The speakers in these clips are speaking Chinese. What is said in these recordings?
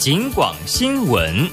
警广新闻。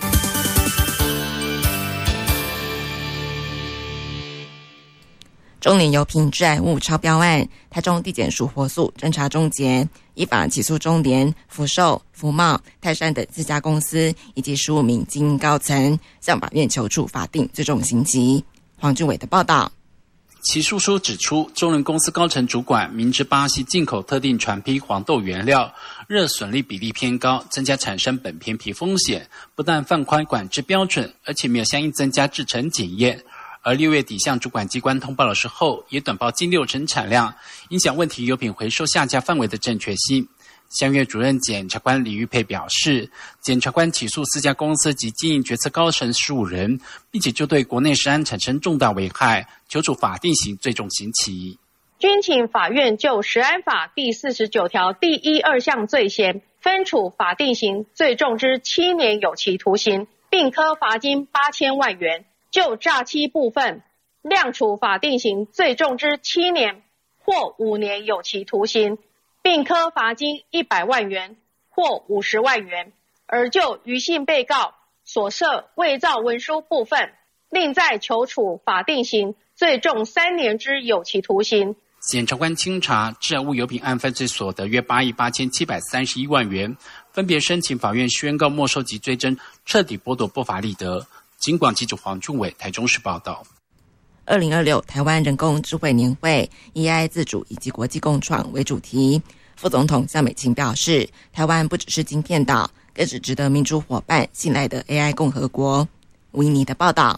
中年油品致癌物超标案，台中地检署火速侦查终结，依法起诉中联、福寿、福茂、泰山等4家公司以及15名精英高层，向法院求处法定最重刑期。黄俊伟的报道。 起诉书指出，中联公司高层主管明知巴西进口特定船坯黄豆原料热损率比例偏高，增加产生本片皮风险，不但放宽管制标准，而且没有相应增加制程检验。而6月底向主管机关通报的时候，也短报近60%产量，影响问题油品回收下架范围的正确性。相约主任检察官李玉佩表示，检察官起诉4家公司及经营决策高层15人，并且就对国内食安产生重大危害，求处法定刑最重刑期。 均请法院就食安法第49条第1、2项罪嫌，分处法定刑最重之7年有期徒刑，并科罚金8000万元。就诈欺部分，量处法定刑最重之7年或5年有期徒刑，并科罚金100万元或50万元。而就余姓被告所涉伪造文书部分，另再求处法定刑最重3年之有期徒刑。 检察官清查致癌物油品案犯罪所得约8亿8731万元，分别申请法院宣告没收及追征，彻底剥夺不法利得。警广记者黄俊伟台中市报道。 2026台湾人工智慧年会以 AI 自主以及国际共创为主题。副总统江美琴表示，台湾不只是晶片岛，更是值得民主伙伴信赖的 AI 共和国。吴怡妮的报道。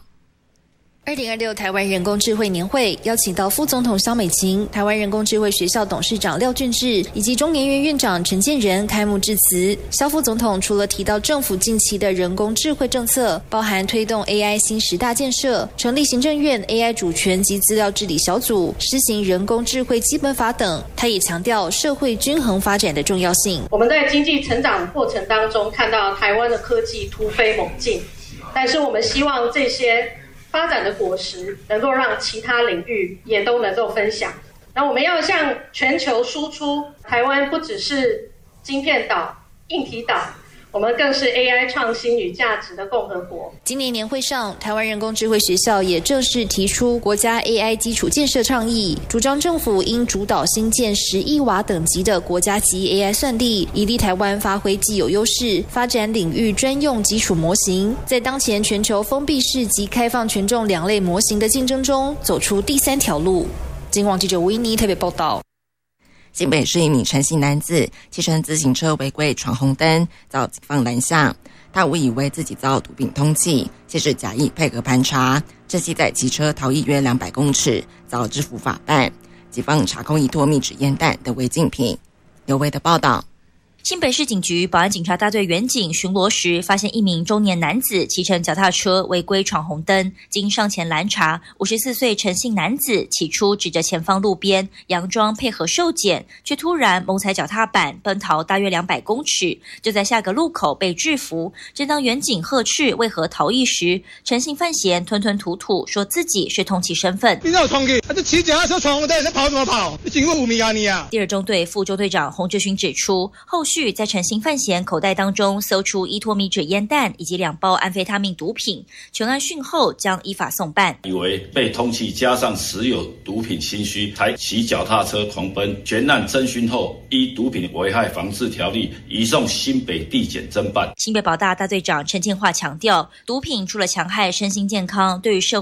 2026台湾人工智慧年会邀请到副总统萧美琴、台湾人工智慧学校董事长廖俊智以及中研院院长陈建仁开幕致辞。萧副总统除了提到政府近期的人工智慧政策，包含推动 AI 新10大建设、成立行政院 AI 主权及资料治理小组、施行人工智慧基本法等，他也强调社会均衡发展的重要性。 我们在经济成长过程当中看到台湾的科技突飞猛进，但是我们希望这些发展的果实能够让其他领域也都能够分享。那我们要向全球输出，台湾不只是晶片岛、硬体岛，我们更是 AI 创新与价值的共和国。 今年年会上，台湾人工智慧学校也正式提出国家 AI 基础建设倡议，主张政府应主导新建10亿瓦等级的国家级 AI 算力，以利台湾发挥既有优势，发展领域专用基础模型，在当前全球封闭式及开放权重2类模型的竞争中，走出第3条路。警广记者吴怡妮特别报道。 新北市一名陈姓男子骑乘自行车违规闯红灯，遭警方拦下。他误以为自己遭毒品通缉，先是假意配合盘查，趁机在骑车逃逸约200公尺，遭制服法办。警方查控1坨密纸烟弹等违禁品。刘维的报道。 新北市警局保安警察大队员警巡逻时，发现一名中年男子骑乘脚踏车违规闯红灯，经上前拦查，54岁陈姓男子起初指着前方路边，佯装配合受检，却突然猛踩脚踏板奔逃大约200公尺，就在下个路口被制服。正当员警呵斥为何逃逸时，陈姓犯嫌吞吞吐吐，说自己是通缉身份。 你哪有通缉？这骑脚踏车闯红灯，你跑怎么跑？你警卫无名啊你啊！ 第2中队副中队长洪志勋指出，后续在陈姓犯嫌口袋当中搜出1坨密纸烟弹以及2包安非他命毒品，全案讯后将依法送办。 以为被通缉加上持有毒品心虚，才骑脚踏车狂奔。全案侦讯后，依毒品危害防治条例移送新北地检侦办。 新北保大大队长陈建华强调，毒品除了强害身心健康，对于社